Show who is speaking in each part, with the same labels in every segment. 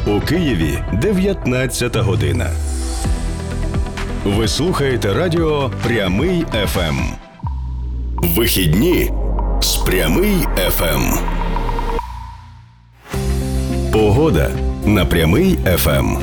Speaker 1: У Києві 19 година. Ви слухаєте радіо «Прямий ФМ». Вихідні з «Прямий ФМ». Погода на «Прямий ФМ».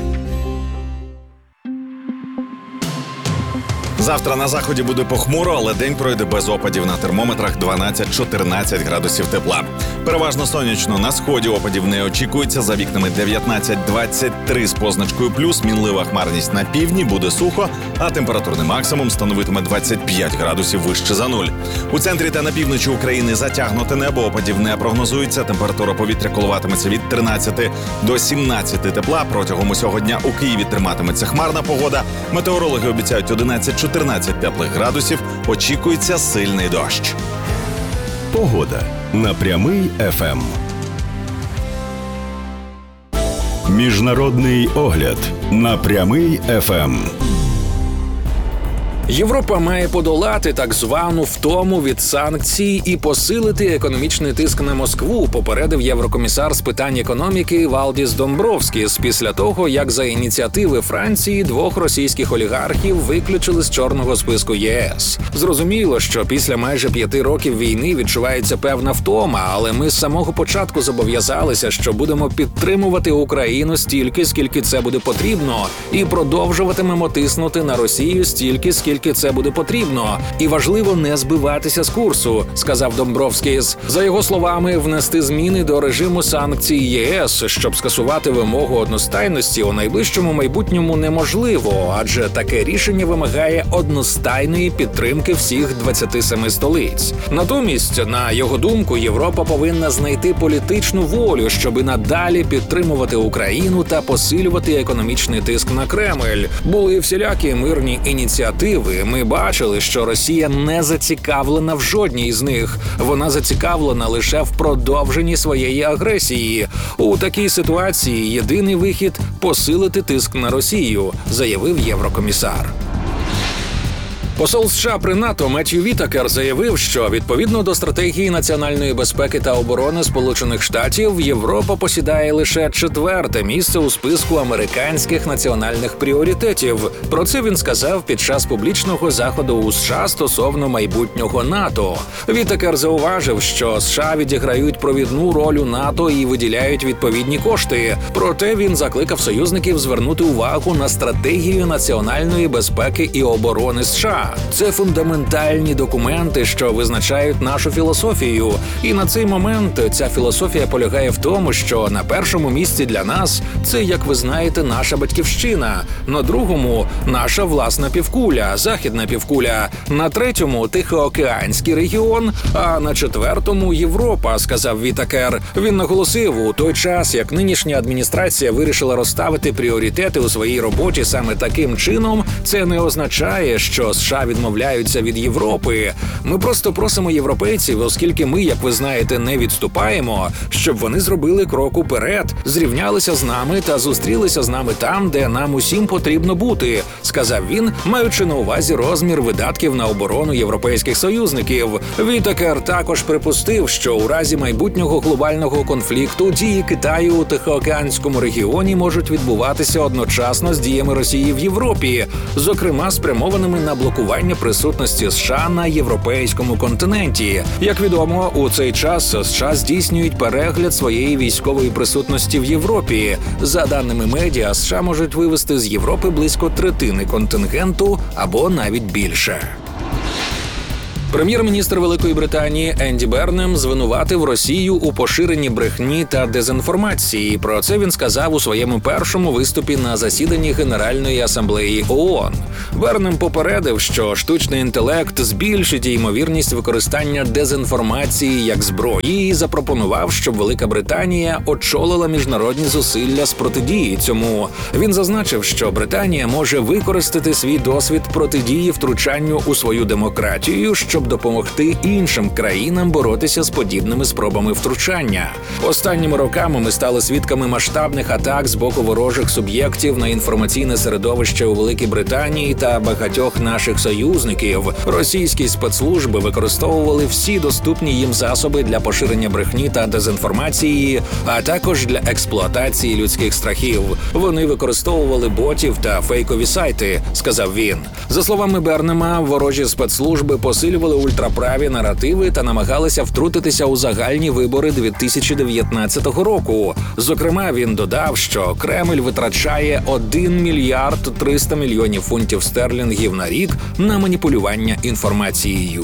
Speaker 2: Завтра на заході буде похмуро, але день пройде без опадів. На термометрах 12-14 градусів тепла. Переважно сонячно. На сході опадів не очікується. За вікнами 19-23 з позначкою плюс. Мінлива хмарність на півдні, буде сухо, а температурний максимум становитиме 25 градусів вище за нуль. У центрі та на півночі України затягнуте небо, опадів не прогнозується. Температура повітря коливатиметься від 13 до 17 тепла. Протягом усього дня у Києві триматиметься хмарна погода. Метеорологи обіцяють 11-14 теплих градусів, очікується сильний дощ.
Speaker 1: Погода на «Прямий ФМ». Міжнародний огляд на «Прямий ФМ».
Speaker 3: Європа має подолати так звану втому від санкцій і посилити економічний тиск на Москву, попередив єврокомісар з питань економіки Валдіс Домбровскіс після того, як за ініціативи Франції 2 російських олігархів виключили з чорного списку ЄС. Зрозуміло, що після майже 5 років війни відчувається певна втома, але ми з самого початку зобов'язалися, що будемо підтримувати Україну стільки, скільки це буде потрібно, і продовжуватимемо тиснути на Росію стільки, скільки це буде потрібно. І важливо не збиватися з курсу, сказав Домбровскіс. За його словами, внести зміни до режиму санкцій ЄС, щоб скасувати вимогу одностайності, у найближчому майбутньому неможливо, адже таке рішення вимагає одностайної підтримки всіх 27 столиць. Натомість, на його думку, Європа повинна знайти політичну волю, щоб надалі підтримувати Україну та посилювати економічний тиск на Кремль. Були всілякі мирні ініціативи. Ми бачили, що Росія не зацікавлена в жодній з них. Вона зацікавлена лише в продовженні своєї агресії. У такій ситуації єдиний вихід – посилити тиск на Росію, заявив єврокомісар. Посол США при НАТО Меттью Вітакер заявив, що відповідно до стратегії національної безпеки та оборони Сполучених Штатів, Європа посідає лише 4-те місце у списку американських національних пріоритетів. Про це він сказав під час публічного заходу у США стосовно майбутнього НАТО. Вітакер зауважив, що США відіграють провідну роль у НАТО і виділяють відповідні кошти. Проте він закликав союзників звернути увагу на стратегію національної безпеки і оборони США. Це фундаментальні документи, що визначають нашу філософію. І на цей момент ця філософія полягає в тому, що на першому місці для нас це, як ви знаєте, наша батьківщина, на другому – наша власна півкуля, західна півкуля, на третьому – Тихоокеанський регіон, а на 4-му – Європа, сказав Вітакер. Він наголосив, у той час, як нинішня адміністрація вирішила розставити пріоритети у своїй роботі саме таким чином, це не означає, що США відмовляються від Європи. Ми просто просимо європейців, оскільки ми, як ви знаєте, не відступаємо, щоб вони зробили крок уперед, зрівнялися з нами та зустрілися з нами там, де нам усім потрібно бути, сказав він, маючи на увазі розмір видатків на оборону європейських союзників. Вітакер також припустив, що у разі майбутнього глобального конфлікту дії Китаю у Тихоокеанському регіоні можуть відбуватися одночасно з діями Росії в Європі, зокрема спрямованими на блокування присутності США на європейському континенті. Як відомо, у цей час США здійснюють перегляд своєї військової присутності в Європі. За даними медіа, США можуть вивести з Європи близько 1/3 контингенту або навіть більше. Прем'єр-міністр Великої Британії Енді Бернем звинуватив Росію у поширенні брехні та дезінформації. Про це він сказав у своєму першому виступі на засіданні Генеральної асамблеї ООН. Бернем попередив, що штучний інтелект збільшить ймовірність використання дезінформації як зброї і запропонував, щоб Велика Британія очолила міжнародні зусилля з протидії цьому. Він зазначив, що Британія може використати свій досвід протидії втручанню у свою демократію, що щоб допомогти іншим країнам боротися з подібними спробами втручання. Останніми роками ми стали свідками масштабних атак з боку ворожих суб'єктів на інформаційне середовище у Великій Британії та багатьох наших союзників. Російські спецслужби використовували всі доступні їм засоби для поширення брехні та дезінформації, а також для експлуатації людських страхів. Вони використовували ботів та фейкові сайти, сказав він. За словами Бернема, ворожі спецслужби посилювали ультраправі наративи та намагалися втрутитися у загальні вибори 2019 року. Зокрема, він додав, що Кремль витрачає 1 мільярд 300 мільйонів фунтів стерлінгів на рік на маніпулювання інформацією.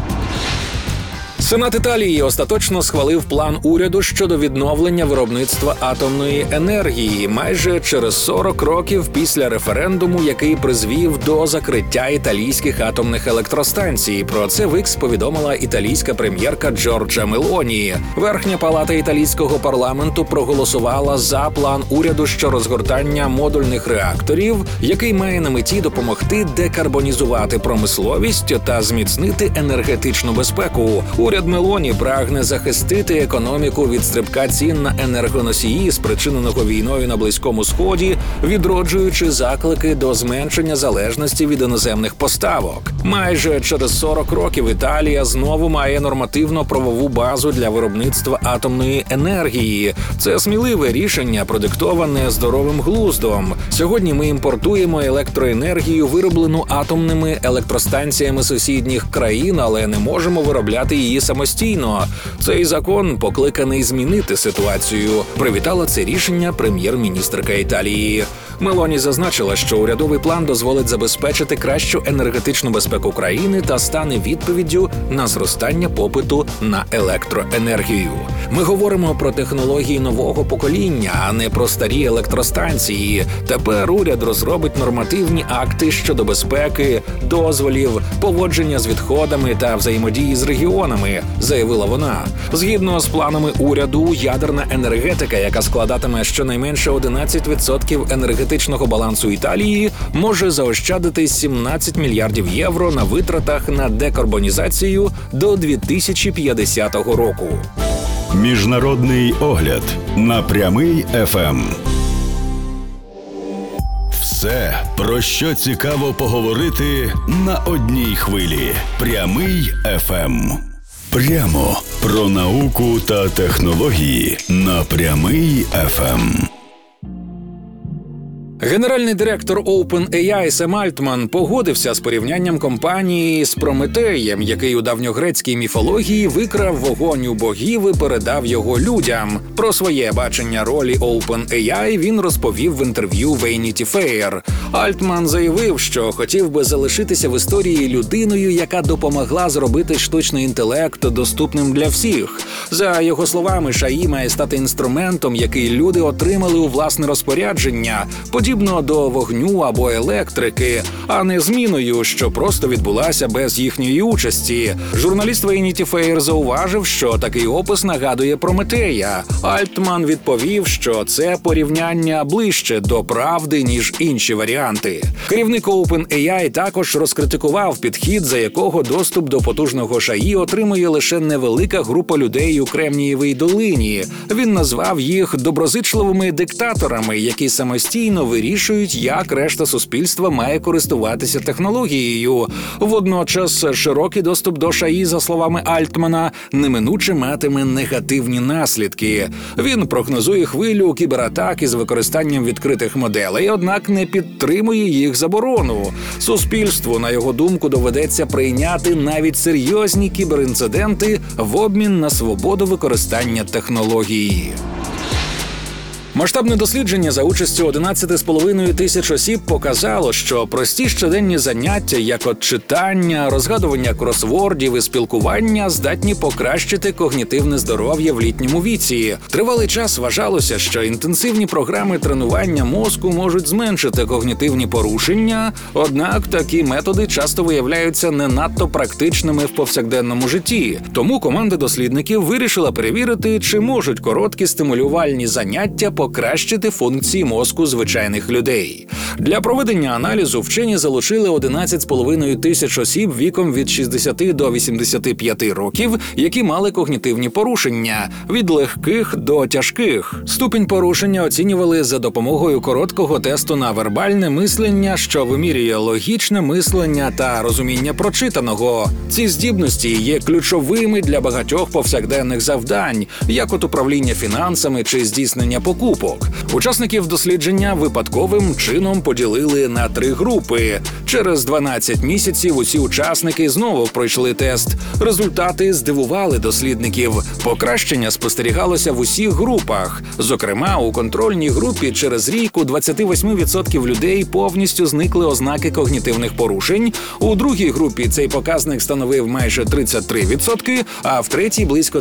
Speaker 3: Сенат Італії остаточно схвалив план уряду щодо відновлення виробництва атомної енергії майже через 40 років після референдуму, який призвів до закриття італійських атомних електростанцій. Про це в X повідомила італійська прем'єрка Джорджа Мелоні. Верхня палата італійського парламенту проголосувала за план уряду щодо розгортання модульних реакторів, який має на меті допомогти декарбонізувати промисловість та зміцнити енергетичну безпеку. Уряд Мелоні прагне захистити економіку від стрибка цін на енергоносії, спричиненого війною на Близькому Сході, відроджуючи заклики до зменшення залежності від іноземних поставок. Майже через 40 років Італія знову має нормативно-правову базу для виробництва атомної енергії. Це сміливе рішення, продиктоване здоровим глуздом. Сьогодні ми імпортуємо електроенергію, вироблену атомними електростанціями сусідніх країн, але не можемо виробляти її самостійно. Цей закон покликаний змінити ситуацію. Привітала це рішення прем'єр-міністерка Італії. Мелоні зазначила, що урядовий план дозволить забезпечити кращу енергетичну безпеку країни та стане відповіддю на зростання попиту на електроенергію. Ми говоримо про технології нового покоління, а не про старі електростанції. Тепер уряд розробить нормативні акти щодо безпеки, дозволів, поводження з відходами та взаємодії з регіонами, заявила вона. Згідно з планами уряду, ядерна енергетика, яка складатиме щонайменше 11% енергетичного балансу Італії, може заощадити 17 мільярдів євро на витратах на декарбонізацію до 2050 року.
Speaker 1: Міжнародний огляд на Прямий ФМ. Все, про що цікаво поговорити на одній хвилі. Прямий ФМ. Прямо про науку та технології на Прямий ФМ.
Speaker 3: Генеральний директор OpenAI Сем Альтман погодився з порівнянням компанії з Прометеєм, який у давньогрецькій міфології викрав вогонь у богів і передав його людям. Про своє бачення ролі OpenAI він розповів в інтерв'ю Vanity Fair. Альтман заявив, що хотів би залишитися в історії людиною, яка допомогла зробити штучний інтелект доступним для всіх. За його словами, ШАІ має стати інструментом, який люди отримали у власне розпорядження, подібно до вогню або електрики, а не зміною, що просто відбулася без їхньої участі. Журналіст Vanity Fair зауважив, що такий опис нагадує Прометея. Альтман відповів, що це порівняння ближче до правди, ніж інші варіанти. Керівник OpenAI також розкритикував підхід, за якого доступ до потужного ШАІ отримує лише невелика група людей у Кремнієвій долині. Він назвав їх доброзичливими диктаторами, які самостійно вирішують, як решта суспільства має користуватися технологією. Водночас широкий доступ до ШАІ, за словами Альтмана, неминуче матиме негативні наслідки. Він прогнозує хвилю кібератак із використанням відкритих моделей, однак не підтримує їх заборону. Суспільству, на його думку, доведеться прийняти навіть серйозні кіберінциденти в обмін на свободу використання технології. Масштабне дослідження за участю 11,5 тисяч осіб показало, що прості щоденні заняття, як от читання, розгадування кросвордів і спілкування, здатні покращити когнітивне здоров'я в літньому віці. Тривалий час вважалося, що інтенсивні програми тренування мозку можуть зменшити когнітивні порушення, однак такі методи часто виявляються не надто практичними в повсякденному житті. Тому команда дослідників вирішила перевірити, чи можуть короткі стимулювальні заняття покращити функції мозку звичайних людей. Для проведення аналізу вчені залучили 11,5 тисяч осіб віком від 60 до 85 років, які мали когнітивні порушення – від легких до тяжких. Ступінь порушення оцінювали за допомогою короткого тесту на вербальне мислення, що вимірює логічне мислення та розуміння прочитаного. Ці здібності є ключовими для багатьох повсякденних завдань, як от управління фінансами чи здійснення покупок. Учасників дослідження випадковим чином поділили на 3 групи. Через 12 місяців усі учасники знову пройшли тест. Результати здивували дослідників. Покращення спостерігалося в усіх групах. Зокрема, у контрольній групі через рік у 28% людей повністю зникли ознаки когнітивних порушень. У другій групі цей показник становив майже 33%, а в третій – близько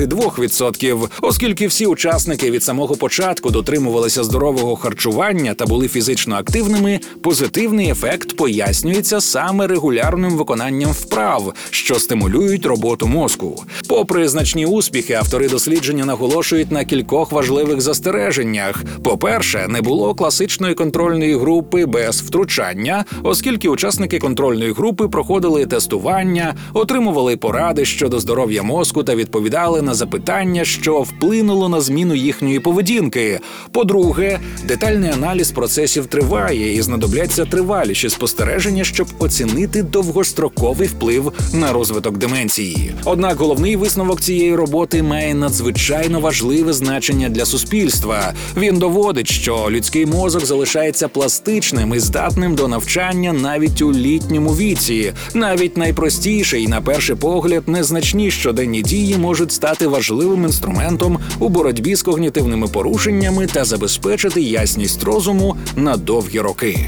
Speaker 3: 32%. Оскільки всі учасники від самого початку дотримувалися здорового харчування та були фізично активними, позитивний ефект пояснюється саме регулярним виконанням вправ, що стимулюють роботу мозку. Попри значні успіхи, автори дослідження наголошують на кількох важливих застереженнях. По-перше, не було класичної контрольної групи без втручання, оскільки учасники контрольної групи проходили тестування, отримували поради щодо здоров'я мозку та відповідали на запитання, що вплинуло на зміну їхньої поведінки. По-друге, детальний аналіз процесів триває і знадобляться триваліші спостереження, щоб оцінити довгостроковий вплив на розвиток деменції. Однак головний висновок цієї роботи має надзвичайно важливе значення для суспільства. Він доводить, що людський мозок залишається пластичним і здатним до навчання навіть у літньому віці. Навіть найпростіші і, на перший погляд, незначні щоденні дії можуть стати важливим інструментом у боротьбі з когнітивними порушеннями та забезпечити ясність розуму на довгі роки.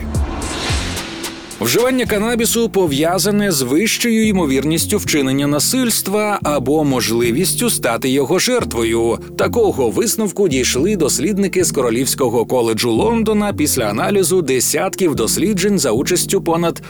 Speaker 3: Вживання канабісу пов'язане з вищою ймовірністю вчинення насильства або можливістю стати його жертвою. Такого висновку дійшли дослідники з Королівського коледжу Лондона після аналізу десятків досліджень за участю понад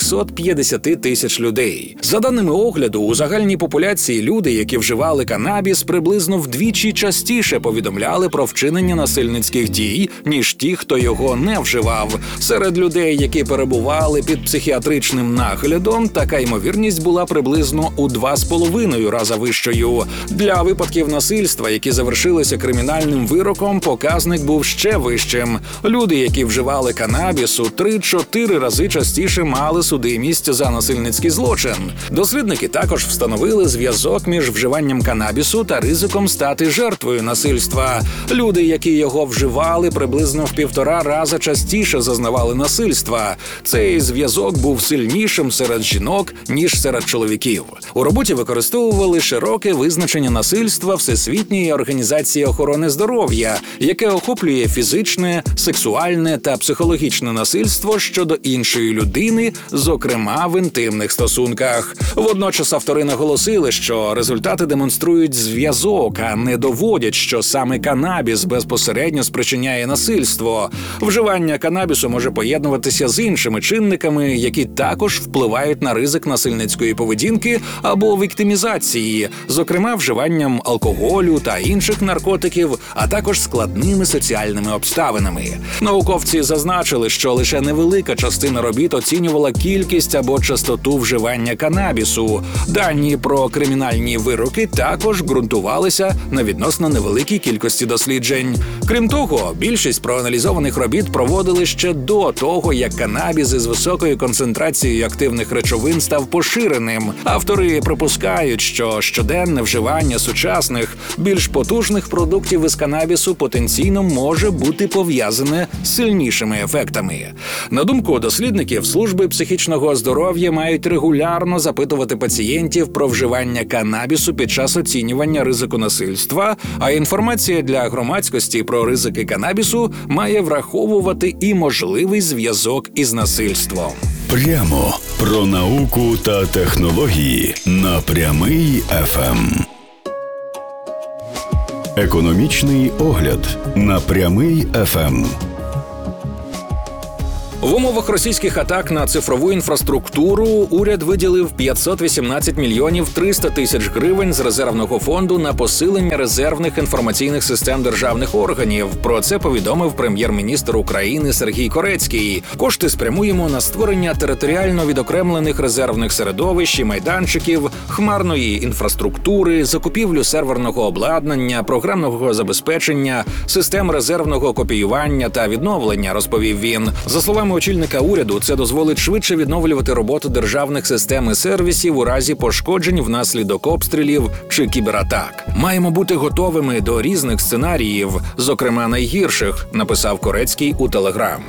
Speaker 3: 250 тисяч людей. За даними огляду, у загальній популяції люди, які вживали канабіс, приблизно вдвічі частіше повідомляли про вчинення насильницьких дій, ніж ті, хто його не вживав. Серед людей, які перебували під психіатричним наглядом, така ймовірність була приблизно у 2,5 рази вищою. Для випадків насильства, які завершилися кримінальним вироком, показник був ще вищим. Люди, які вживали канабісу, 3-4 рази частіше мали судимість за насильницький злочин. Дослідники також встановили зв'язок між вживанням канабісу та ризиком стати жертвою насильства. Люди, які його вживали, приблизно в 1,5 рази частіше зазнавали насильства. Цей зв'язок був сильнішим серед жінок, ніж серед чоловіків. У роботі використовували широке визначення насильства Всесвітньої організації охорони здоров'я, яке охоплює фізичне, сексуальне та психологічне насильство щодо іншої людини, зокрема в інтимних стосунках. Водночас автори наголосили, що результати демонструють зв'язок, а не доводять, що саме канабіс безпосередньо спричиняє насильство. Вживання канабісу може поєднуватися з іншими чинниками, які також впливають на ризик насильницької поведінки або віктимізації, зокрема вживанням алкоголю та інших наркотиків, а також складними соціальними обставинами. Науковці зазначили, що лише невелика частина робіт оцінювала кількість або частоту вживання канабісу. Дані про кримінальні вироки також ґрунтувалися на відносно невеликій кількості досліджень. Крім того, більшість проаналізованих робіт проводили ще до того, як канабіс із високою концентрацією активних речовин став поширеним. Автори припускають, що щоденне вживання сучасних, більш потужних продуктів із канабісу потенційно може бути пов'язане з сильнішими ефектами. На думку дослідників, служби психічного здоров'я мають регулярно запитувати пацієнтів про вживання канабісу під час оцінювання ризику насильства, а інформація для громадськості про ризики канабісу має враховувати і можливий зв'язок із насильством.
Speaker 1: Прямо про науку та технології на Прямий ФМ. Економічний огляд на Прямий ФМ.
Speaker 3: В умовах російських атак на цифрову інфраструктуру уряд виділив 518 мільйонів 300 тисяч гривень з резервного фонду на посилення резервних інформаційних систем державних органів. Про це повідомив прем'єр-міністр України Сергій Корецький. Кошти спрямуємо на створення територіально відокремлених резервних середовищ і майданчиків, хмарної інфраструктури, закупівлю серверного обладнання, програмного забезпечення, систем резервного копіювання та відновлення, розповів він. За словами очільника уряду, це дозволить швидше відновлювати роботу державних систем і сервісів у разі пошкоджень внаслідок обстрілів чи кібератак. Маємо бути готовими до різних сценаріїв, зокрема найгірших, написав Корецький у Телеграм.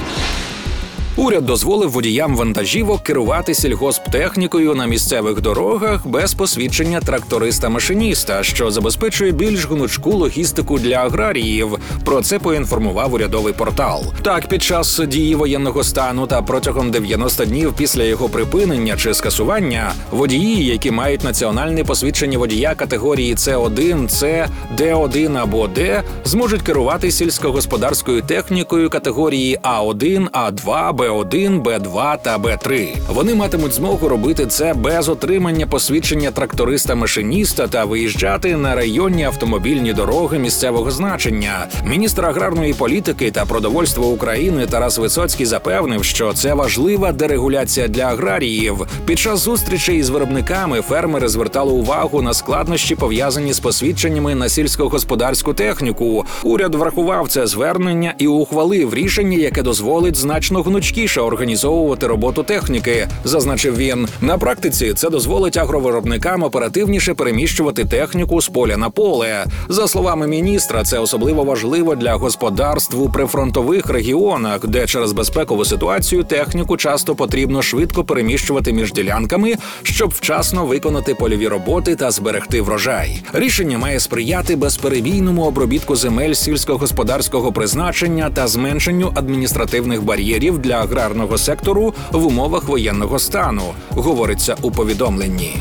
Speaker 3: Уряд дозволив водіям вантажівок керувати сільгосптехнікою на місцевих дорогах без посвідчення тракториста-машиніста, що забезпечує більш гнучку логістику для аграріїв. Про це поінформував урядовий портал. Так, під час дії воєнного стану та протягом 90 днів після його припинення чи скасування водії, які мають національне посвідчення водія категорії С1, С, Д1 або Д, зможуть керувати сільськогосподарською технікою категорії А1, А2, Б1, Б2 та Б3. Вони матимуть змогу робити це без отримання посвідчення тракториста-машиніста та виїжджати на районні автомобільні дороги місцевого значення. Міністр аграрної політики та продовольства України Тарас Висоцький запевнив, що це важлива дерегуляція для аграріїв. Під час зустрічей із виробниками фермери звертали увагу на складнощі, пов'язані з посвідченнями на сільськогосподарську техніку. Уряд врахував це звернення і ухвалив рішення, яке дозволить значно гнучкіше організовувати роботу техніки, зазначив він. На практиці це дозволить агровиробникам оперативніше переміщувати техніку з поля на поле. За словами міністра, це особливо важливо для господарств у прифронтових регіонах, де через безпекову ситуацію техніку часто потрібно швидко переміщувати між ділянками, щоб вчасно виконати польові роботи та зберегти врожай. Рішення має сприяти безперебійному обробітку земель сільськогосподарського призначення та зменшенню адміністративних бар'єрів для аграрного сектору в умовах воєнного стану, говориться у повідомленні.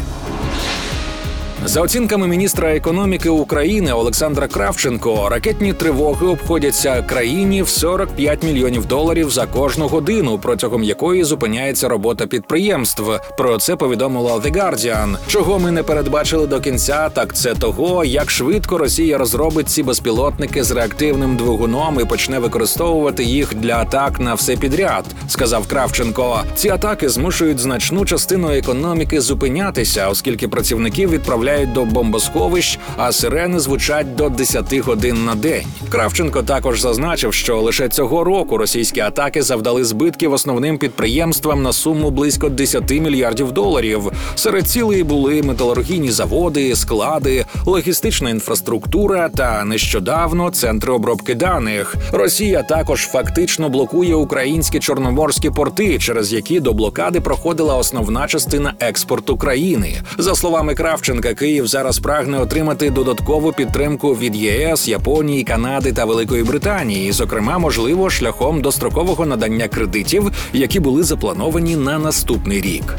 Speaker 3: За оцінками міністра економіки України Олександра Кравченко, ракетні тривоги обходяться країні в $45 мільйонів за кожну годину, протягом якої зупиняється робота підприємств. Про це повідомила The Guardian. Чого ми не передбачили до кінця, так це того, як швидко Росія розробить ці безпілотники з реактивним двигуном і почне використовувати їх для атак на все підряд, сказав Кравченко. Ці атаки змушують значну частину економіки зупинятися, оскільки працівників відправляють до бомбосховищ, а сирени звучать до 10 годин на день. Кравченко також зазначив, що лише цього року російські атаки завдали збитків основним підприємствам на суму близько $10 мільярдів. Серед цілей були металургійні заводи, склади, логістична інфраструктура та нещодавно центри обробки даних. Росія також фактично блокує українські чорноморські порти, через які до блокади проходила основна частина експорту країни. За словами Кравченка, Київ зараз прагне отримати додаткову підтримку від ЄС, Японії, Канади та Великої Британії, зокрема, можливо, шляхом дострокового надання кредитів, які були заплановані на наступний рік.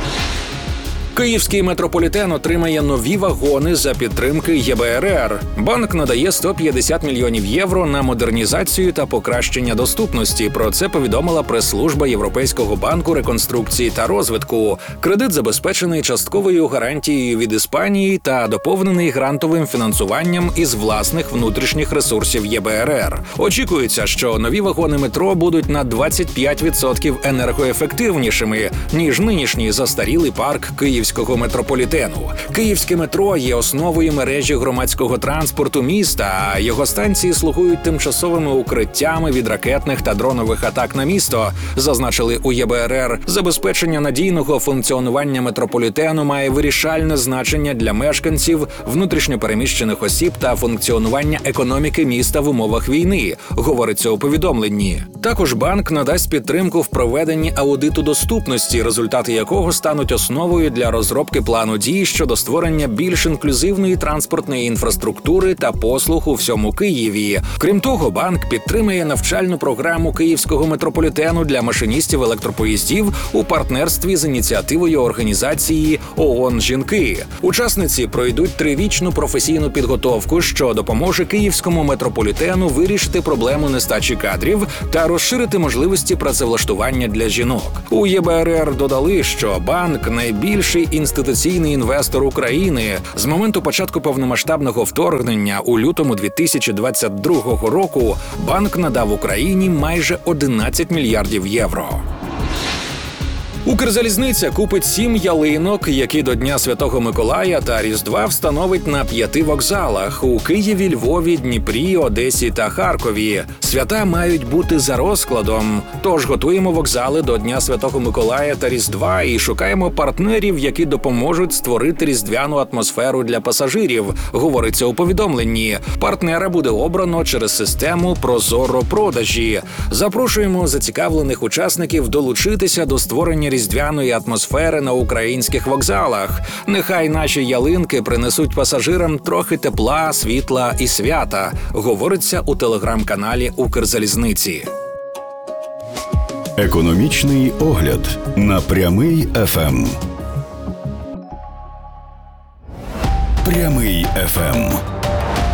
Speaker 3: Київський метрополітен отримає нові вагони за підтримки ЄБРР. Банк надає €150 мільйонів на модернізацію та покращення доступності. Про це повідомила прес-служба Європейського банку реконструкції та розвитку. Кредит забезпечений частковою гарантією від Іспанії та доповнений грантовим фінансуванням із власних внутрішніх ресурсів ЄБРР. Очікується, що нові вагони метро будуть на 25% енергоефективнішими, ніж нинішній застарілий парк Київського метрополітену. Київське метро є основою мережі громадського транспорту міста, а його станції слугують тимчасовими укриттями від ракетних та дронових атак на місто, зазначили у ЄБРР. Забезпечення надійного функціонування метрополітену має вирішальне значення для мешканців, внутрішньопереміщених осіб та функціонування економіки міста в умовах війни, говориться у повідомленні. Також банк надасть підтримку в проведенні аудиту доступності, результати якого стануть основою для розробки плану дій щодо створення більш інклюзивної транспортної інфраструктури та послуг у всьому Києві. Крім того, банк підтримує навчальну програму Київського метрополітену для машиністів електропоїздів у партнерстві з ініціативою організації ООН «Жінки». Учасниці пройдуть 3-річну професійну підготовку, що допоможе Київському метрополітену вирішити проблему нестачі кадрів та розширити можливості працевлаштування для жінок. У ЄБРР додали, що банк – найбільший інституційний інвестор України. З моменту початку повномасштабного вторгнення у лютому 2022 року банк надав Україні майже 11 мільярдів євро. Укрзалізниця купить 7 ялинок, які до Дня Святого Миколая та Різдва встановить на 5 вокзалах – у Києві, Львові, Дніпрі, Одесі та Харкові. Свята мають бути за розкладом. Тож готуємо вокзали до Дня Святого Миколая та Різдва і шукаємо партнерів, які допоможуть створити різдвяну атмосферу для пасажирів, говориться у повідомленні. Партнера буде обрано через систему «Прозоро-продажі». Запрошуємо зацікавлених учасників долучитися до створення різдвяної атмосфери на українських вокзалах. Нехай наші ялинки принесуть пасажирам трохи тепла, світла і свята, говориться у телеграм-каналі Укрзалізниці.
Speaker 1: Економічний огляд на Прямий ФМ. Прямий ФМ.